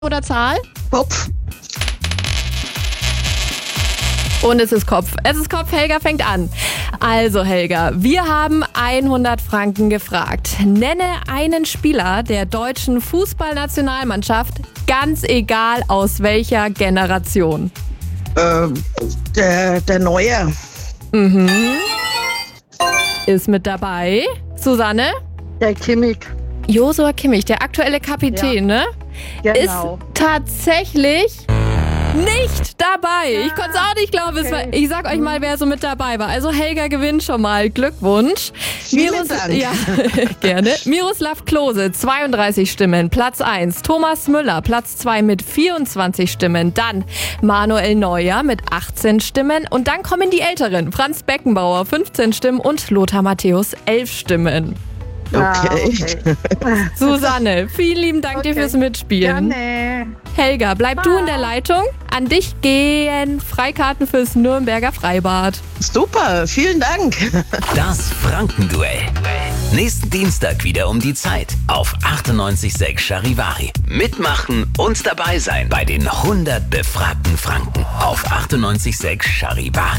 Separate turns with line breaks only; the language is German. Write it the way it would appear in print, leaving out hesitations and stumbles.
oder Zahl?
Kopf.
Und es ist Kopf. Es ist Kopf. Helga fängt an. Also Helga, wir haben 100 Franken gefragt. Nenne einen Spieler der deutschen Fußballnationalmannschaft, ganz egal aus welcher Generation.
Der Neuer.
Ist mit dabei. Susanne?
Der Kimmich.
Josua Kimmich, der aktuelle Kapitän, ne?
Genau.
Ist tatsächlich nicht dabei. Ich konnte es auch nicht glauben. Ich sag euch mal, wer so mit dabei war. Also Helga gewinnt schon mal. Glückwunsch.
Vielen Dank.
Ja, gerne. Miroslav Klose, 32 Stimmen, Platz 1. Thomas Müller, Platz 2 mit 24 Stimmen. Dann Manuel Neuer mit 18 Stimmen. Und dann kommen die Älteren. Franz Beckenbauer, 15 Stimmen und Lothar Matthäus, 11 Stimmen.
Okay.
Susanne, vielen lieben Dank dir fürs Mitspielen.
Gerne.
Helga, bleib du in der Leitung. An dich gehen Freikarten fürs Nürnberger Freibad.
Super, vielen Dank.
Das Frankenduell. Nächsten Dienstag wieder um die Zeit auf 98.6 Charivari. Mitmachen und dabei sein bei den 100 befragten Franken auf 98.6 Charivari.